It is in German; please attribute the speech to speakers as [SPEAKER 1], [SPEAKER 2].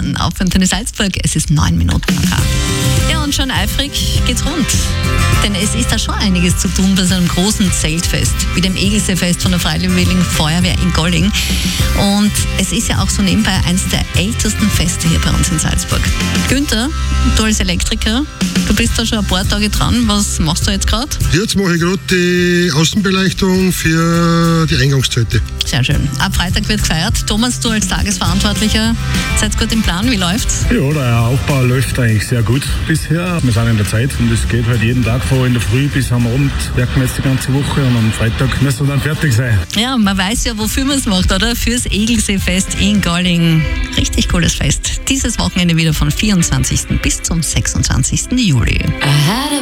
[SPEAKER 1] Minuten auf Antenne Salzburg. Es ist 9 Minuten nach 8. Ja, und schon eifrig geht's rund. Denn es ist da schon einiges zu tun bei so einem großen Zeltfest, wie dem Egelseefest von der Freiwilligen Feuerwehr in Golling. Und es ist ja auch so nebenbei eines der ältesten Feste hier bei uns in Salzburg. Günther, du als Elektriker, du bist da schon ein paar Tage dran. Was machst du jetzt gerade?
[SPEAKER 2] Jetzt mache ich gerade die Außenbeleuchtung für die Eingangszelte.
[SPEAKER 1] Sehr schön. Ab Freitag wird gefeiert. Thomas, du als Tagesverantwortlicher, seid gut im Plan. Wie läuft's?
[SPEAKER 3] Ja, der Aufbau läuft eigentlich sehr gut bisher. Wir sind in der Zeit und es geht halt jeden Tag von in der Früh bis am Abend. Werken wir jetzt die ganze Woche und am Freitag müssen wir dann fertig sein.
[SPEAKER 1] Ja, man weiß ja, wofür man es macht, oder? Fürs Egelseefest in Golling. Richtig cooles Fest. Dieses Wochenende wieder von 24. bis zum 26. Juli.